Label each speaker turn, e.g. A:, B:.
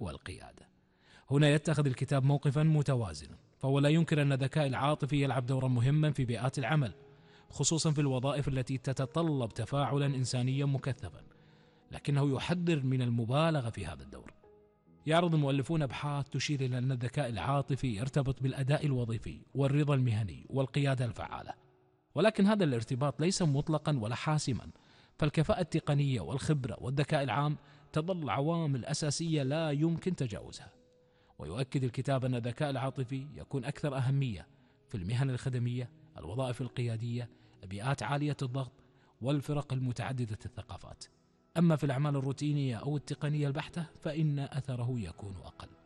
A: والقيادة. هنا يتخذ الكتاب موقفا متوازنا، فهو لا ينكر أن الذكاء العاطفي يلعب دورا مهما في بيئات العمل، خصوصا في الوظائف التي تتطلب تفاعلا إنسانيا مكثفا، لكنه يحذر من المبالغة في هذا الدور. يعرض المؤلفون أبحاث تشير إلى أن الذكاء العاطفي يرتبط بالأداء الوظيفي والرضا المهني والقيادة الفعالة، ولكن هذا الارتباط ليس مطلقا ولا حاسما، فالكفاءة التقنية والخبرة والذكاء العام تظل عوامل أساسية لا يمكن تجاوزها. ويؤكد الكتاب أن الذكاء العاطفي يكون أكثر أهمية في المهن الخدمية، الوظائف القيادية، البيئات عالية الضغط، والفرق المتعددة الثقافات. أما في الأعمال الروتينية أو التقنية البحتة فإن أثره يكون أقل.